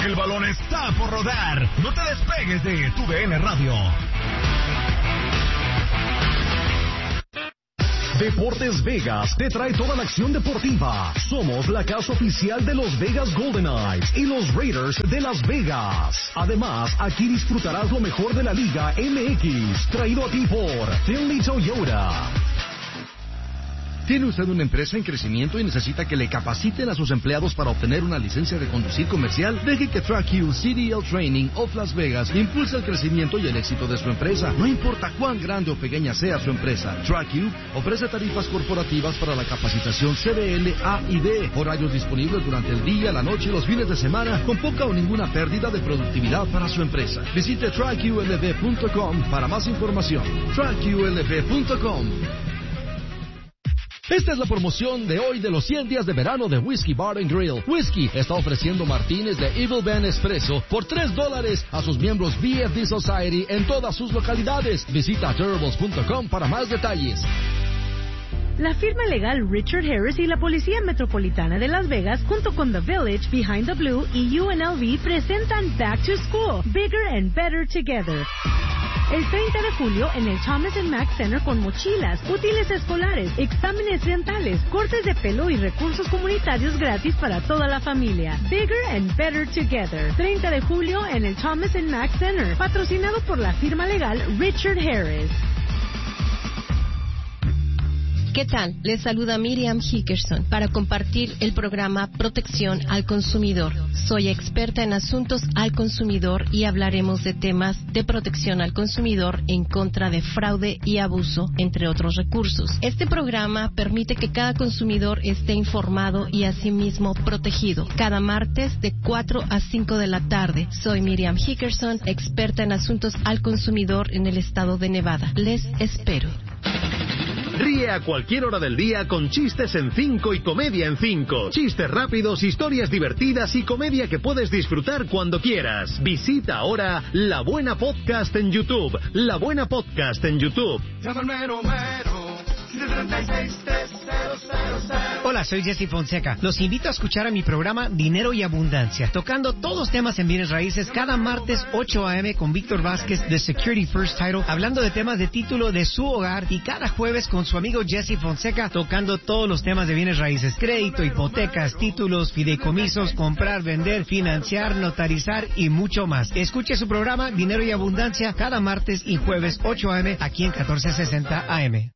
El balón está por rodar. No te despegues de TUDN Radio. Deportes Vegas te trae toda la acción deportiva. Somos la casa oficial de los Vegas Golden Knights y los Raiders de Las Vegas. Además, aquí disfrutarás lo mejor de la Liga MX, traído a ti por Finley Toyota. ¿Tiene usted una empresa en crecimiento y necesita que le capaciten a sus empleados para obtener una licencia de conducir comercial? Deje que TrackU CDL Training of Las Vegas impulse el crecimiento y el éxito de su empresa. No importa cuán grande o pequeña sea su empresa, TrackU ofrece tarifas corporativas para la capacitación CDL, A y D. Horarios disponibles durante el día, la noche y los fines de semana, con poca o ninguna pérdida de productividad para su empresa. Visite TrackULV.com para más información. TrackULV.com. Esta es la promoción de hoy de los 100 días de verano de Whiskey Bar and Grill. Whiskey está ofreciendo martinis de Evil Ben Espresso por $3 a sus miembros VFD Society en todas sus localidades. Visita Terribles.com para más detalles. La firma legal Richard Harris y la Policía Metropolitana de Las Vegas, junto con The Village, Behind the Blue y UNLV, presentan Back to School, Bigger and Better Together. El 30 de julio en el Thomas & Mack Center con mochilas, útiles escolares, exámenes dentales, cortes de pelo y recursos comunitarios gratis para toda la familia. Bigger and Better Together. 30 de julio en el Thomas & Mack Center, patrocinado por la firma legal Richard Harris. ¿Qué tal? Les saluda Miriam Hickerson para compartir el programa Protección al Consumidor. Soy experta en asuntos al consumidor y hablaremos de temas de protección al consumidor en contra de fraude y abuso, entre otros recursos. Este programa permite que cada consumidor esté informado y asimismo protegido. Cada martes de 4 a 5 de la tarde. Soy Miriam Hickerson, experta en asuntos al consumidor en el estado de Nevada. Les espero. Ríe a cualquier hora del día con Chistes en 5 y Comedia en 5. Chistes rápidos, historias divertidas y comedia que puedes disfrutar cuando quieras. Visita ahora La Buena Podcast en YouTube. La Buena Podcast en YouTube. Hola, soy Jesse Fonseca. Los invito a escuchar a mi programa Dinero y Abundancia, tocando todos los temas en bienes raíces cada martes 8 a.m. con Víctor Vázquez de Security First Title, hablando de temas de título de su hogar, y cada jueves con su amigo Jesse Fonseca, tocando todos los temas de bienes raíces: crédito, hipotecas, títulos, fideicomisos, comprar, vender, financiar, notarizar y mucho más. Escuche su programa Dinero y Abundancia cada martes y jueves 8 a.m. aquí en 1460 AM.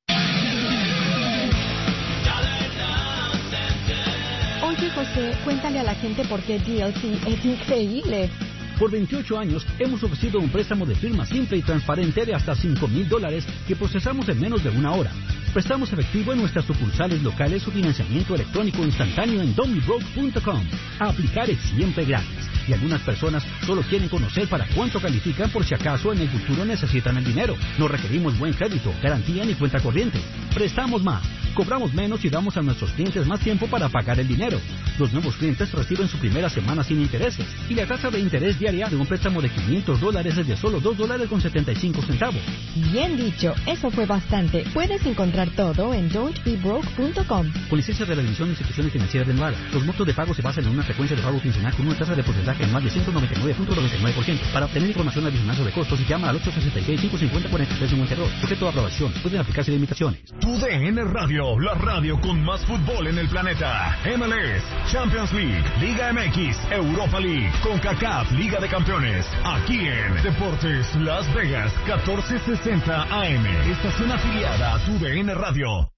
Oye, José, cuéntale a la gente por qué DLC es increíble. Por 28 años hemos ofrecido un préstamo de firma simple y transparente de hasta $5,000 que procesamos en menos de una hora. Prestamos efectivo en nuestras sucursales locales o financiamiento electrónico instantáneo en don'tbebroke.com. Aplicar es siempre gratis y algunas personas solo quieren conocer para cuánto califican por si acaso en el futuro necesitan el dinero. No requerimos buen crédito, garantía ni cuenta corriente. Prestamos más, cobramos menos y damos a nuestros clientes más tiempo para pagar el dinero. Los nuevos clientes reciben su primera semana sin intereses y la tasa de interés diaria de un préstamo de $500 es de solo $2.75. Bien dicho, eso fue bastante. Puedes encontrar todo en don'tbebroke.com. Con licencia de la División de Instituciones Financieras de Nevada, los montos de pago se basan en una frecuencia de pago quincenal con una tasa de porcentaje en más de 199.99%. Para obtener información adicional sobre costos, llama al 866-550-4352. Sujeto a aprobación. Pueden aplicarse limitaciones. TUDN Radio, la radio con más fútbol en el planeta. MLS, Champions League, Liga MX, Europa League, CONCACAF, Liga de Campeones. Aquí en Deportes Las Vegas, 1460 AM. Estación afiliada a TUDN Radio.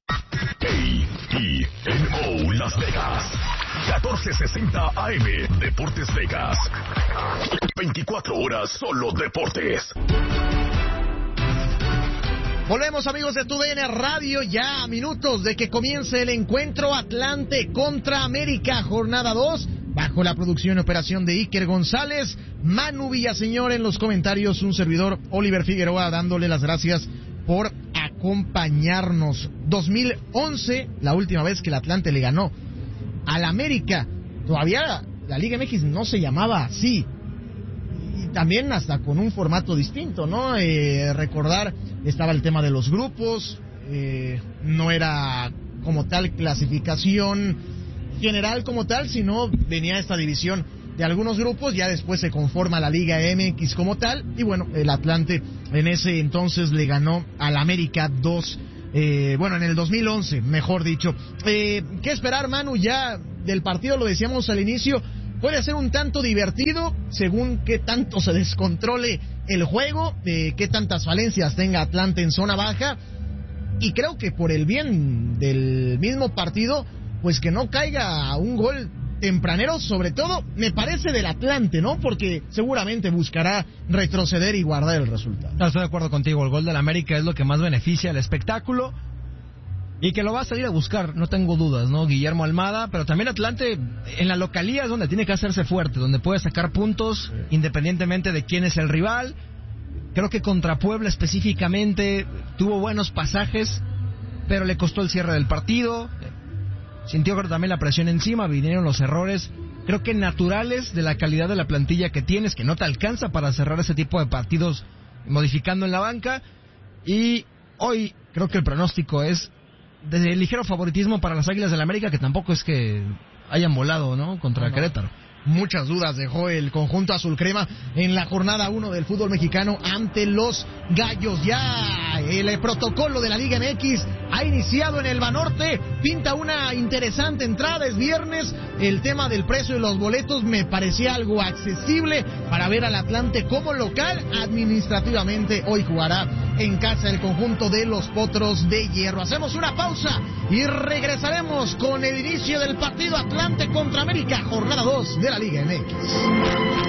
KENO Las Vegas, 1460 AM. Deportes Vegas. 24 horas solo deportes. Volvemos, amigos de TUDN Radio, ya a minutos de que comience el encuentro Atlante contra América, jornada 2, bajo la producción y operación de Iker González, Manu Villaseñor en los comentarios, un servidor, Oliver Figueroa, dándole las gracias por acompañarnos. 2011, la última vez que el Atlante le ganó al América. Todavía la Liga MX no se llamaba así. Y también hasta con un formato distinto, ¿no? Recordar, estaba el tema de los grupos, no era como tal clasificación general como tal, sino venía esta división de algunos grupos, ya después se conforma la Liga MX como tal, y bueno, el Atlante en ese entonces le ganó al América 2, en el 2011, mejor dicho. ¿Qué esperar, Manu, ya del partido? Lo decíamos al inicio, puede ser un tanto divertido según qué tanto se descontrole el juego, qué tantas falencias tenga Atlante en zona baja, y creo que por el bien del mismo partido, pues que no caiga un gol tempranero, sobre todo me parece del Atlante, ¿no? Porque seguramente buscará retroceder y guardar el resultado. No, estoy de acuerdo contigo, el gol del América es lo que más beneficia al espectáculo y que lo va a salir a buscar, no tengo dudas, ¿no? Guillermo Almada, pero también Atlante en la localía es donde tiene que hacerse fuerte, donde puede sacar puntos independientemente de quién es el rival. Creo que contra Puebla específicamente tuvo buenos pasajes, pero le costó el cierre del partido. Sintió también la presión encima, vinieron los errores, creo que naturales de la calidad de la plantilla que tienes, que no te alcanza para cerrar ese tipo de partidos modificando en la banca. Y hoy creo que el pronóstico es de ligero favoritismo para las Águilas del la América, que tampoco es que hayan volado, ¿no? Contra Querétaro. Muchas dudas dejó el conjunto azul crema en la jornada 1 del fútbol mexicano ante los Gallos. Ya el protocolo de la Liga MX ha iniciado en el Banorte, pinta una interesante entrada, es viernes, el tema del precio de los boletos me parecía algo accesible para ver al Atlante como local. Administrativamente hoy jugará en casa el conjunto de los Potros de Hierro. Hacemos una pausa y regresaremos con el inicio del partido Atlante contra América, jornada 2 de la Liga MX.